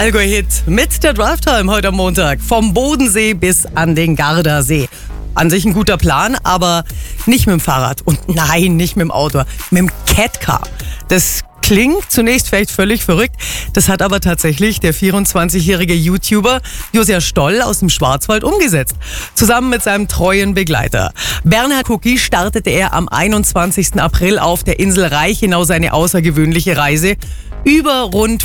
Allgäu-Hit mit der Drive-Time heute am Montag. Vom Bodensee bis an den Gardasee. An sich ein guter Plan, aber nicht mit dem Fahrrad. Und nein, nicht mit dem Auto, mit dem Catcar. Das klingt zunächst vielleicht völlig verrückt. Das hat aber tatsächlich der 24-jährige YouTuber Josia Stoll aus dem Schwarzwald umgesetzt. Zusammen mit seinem treuen Begleiter. Bernhard Cookie startete er am 21. April auf der Insel Reichenau seine außergewöhnliche Reise. Über rund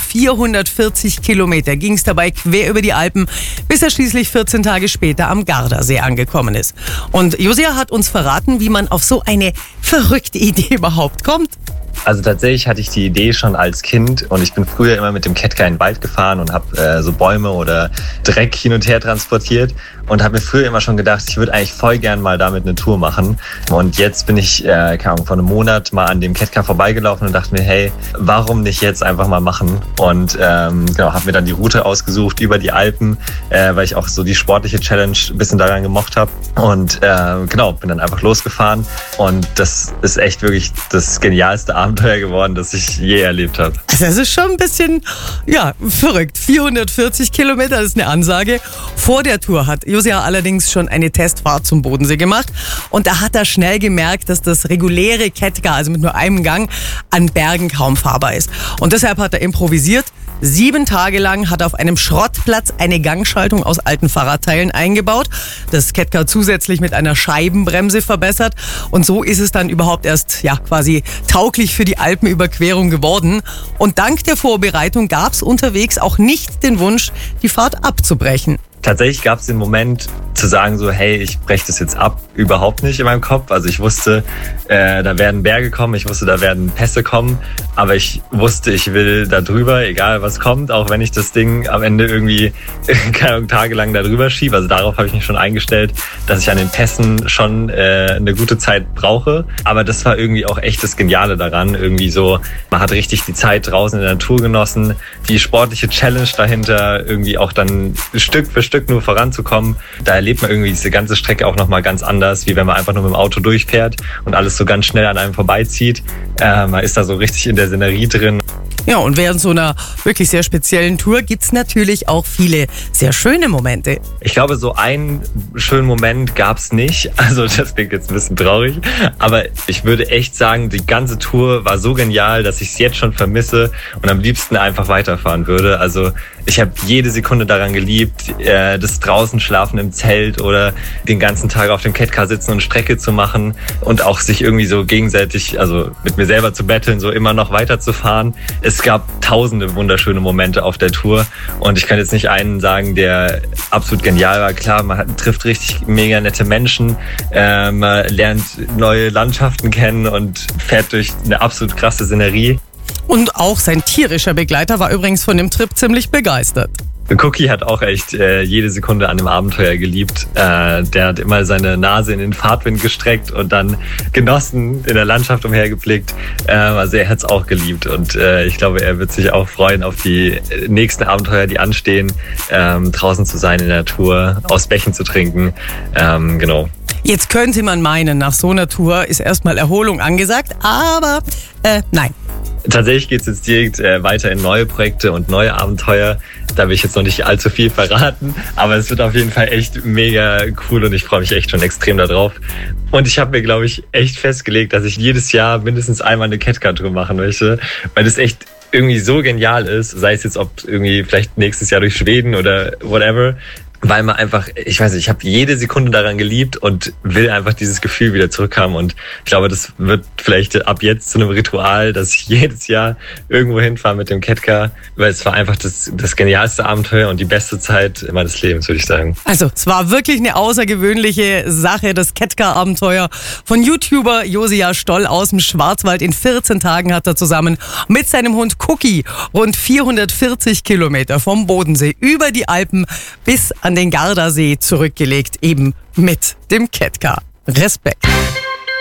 440 Kilometer ging es dabei quer über die Alpen, bis er schließlich 14 Tage später am Gardasee angekommen ist. Und Josia hat uns verraten, wie man auf so eine verrückte Idee überhaupt kommt. Also tatsächlich hatte ich die Idee schon als Kind und ich bin früher immer mit dem Catcar in den Wald gefahren und habe so Bäume oder Dreck hin und her transportiert und habe mir früher immer schon gedacht, ich würde eigentlich voll gern mal damit eine Tour machen. Und jetzt bin ich, keine Ahnung, vor einem Monat mal an dem Catcar vorbeigelaufen und dachte mir, hey, warum nicht jetzt einfach mal machen? Und genau, habe mir dann die Route ausgesucht über die Alpen, weil ich auch so die sportliche Challenge ein bisschen daran gemocht habe. Und genau, bin dann einfach losgefahren und das ist echt wirklich das genialste Abenteuer geworden, das ich je erlebt habe. Also das ist schon ein bisschen, ja, verrückt. 440 Kilometer, das ist eine Ansage. Vor der Tour hat Josia allerdings schon eine Testfahrt zum Bodensee gemacht. Und da hat er schnell gemerkt, dass das reguläre Catcar, also mit nur einem Gang, an Bergen kaum fahrbar ist. Und deshalb hat er improvisiert. 7 Tage lang hat er auf einem Schrottplatz eine Gangschaltung aus alten Fahrradteilen eingebaut. Das Catcar zusätzlich mit einer Scheibenbremse verbessert. Und so ist es dann überhaupt erst, ja, quasi tauglich für die Alpenüberquerung geworden. Und dank der Vorbereitung gab es unterwegs auch nicht den Wunsch, die Fahrt abzubrechen. Tatsächlich gab es den Moment zu sagen so, hey, ich breche das jetzt ab, überhaupt nicht in meinem Kopf. Also ich wusste, da werden Berge kommen, ich wusste, da werden Pässe kommen, aber ich wusste, ich will da drüber, egal was kommt, auch wenn ich das Ding am Ende irgendwie keine Ahnung, tagelang da drüber schiebe. Also darauf habe ich mich schon eingestellt, dass ich an den Pässen schon eine gute Zeit brauche. Aber das war irgendwie auch echt das Geniale daran. Irgendwie so, man hat richtig die Zeit draußen in der Natur genossen, die sportliche Challenge dahinter, irgendwie auch dann Stück für Stück nur voranzukommen. Da erlebt man irgendwie diese ganze Strecke auch nochmal ganz anders, wie wenn man einfach nur mit dem Auto durchfährt und alles so ganz schnell an einem vorbeizieht. Man ist da so richtig in der Szenerie drin. Ja, und während so einer wirklich sehr speziellen Tour gibt's natürlich auch viele sehr schöne Momente. Ich glaube, so einen schönen Moment gab's nicht. Also das klingt jetzt ein bisschen traurig. Aber ich würde echt sagen, die ganze Tour war so genial, dass ich es jetzt schon vermisse und am liebsten einfach weiterfahren würde. Also ich habe jede Sekunde daran geliebt, das draußen schlafen im Zelt oder den ganzen Tag auf dem Catcar sitzen und Strecke zu machen und auch sich irgendwie so gegenseitig, also mit mir selber zu betteln, so immer noch weiterzufahren. Es gab tausende wunderschöne Momente auf der Tour und ich kann jetzt nicht einen sagen, der absolut genial war. Klar, man trifft richtig mega nette Menschen, man lernt neue Landschaften kennen und fährt durch eine absolut krasse Szenerie. Und auch sein tierischer Begleiter war übrigens von dem Trip ziemlich begeistert. Cookie hat auch echt jede Sekunde an dem Abenteuer geliebt. Der hat immer seine Nase in den Fahrtwind gestreckt und dann genossen, in der Landschaft umhergeblickt. Also er hat es auch geliebt und ich glaube, er wird sich auch freuen auf die nächsten Abenteuer, die anstehen, draußen zu sein in der Natur, aus Bächen zu trinken. Genau. Jetzt könnte man meinen, nach so einer Tour ist erstmal Erholung angesagt, aber nein. Tatsächlich geht es jetzt direkt weiter in neue Projekte und neue Abenteuer. Da will ich jetzt noch nicht allzu viel verraten, aber es wird auf jeden Fall echt mega cool und ich freue mich echt schon extrem darauf. Und ich habe mir, glaube ich, echt festgelegt, dass ich jedes Jahr mindestens einmal eine Catcar-Tour machen möchte, weil das echt irgendwie so genial ist, sei es jetzt ob irgendwie vielleicht nächstes Jahr durch Schweden oder whatever. Weil man einfach, ich weiß nicht, ich habe jede Sekunde daran geliebt und will einfach dieses Gefühl wieder zurückhaben. Und ich glaube, das wird vielleicht ab jetzt zu einem Ritual, dass ich jedes Jahr irgendwo hinfahre mit dem Catcar, weil es war einfach das genialste Abenteuer und die beste Zeit meines Lebens, würde ich sagen. Also, es war wirklich eine außergewöhnliche Sache, das Catcar-Abenteuer von YouTuber Josia Stoll aus dem Schwarzwald. In 14 Tagen hat er zusammen mit seinem Hund Cookie rund 440 Kilometer vom Bodensee über die Alpen bis an den Gardasee zurückgelegt, eben mit dem Catcar. Respekt.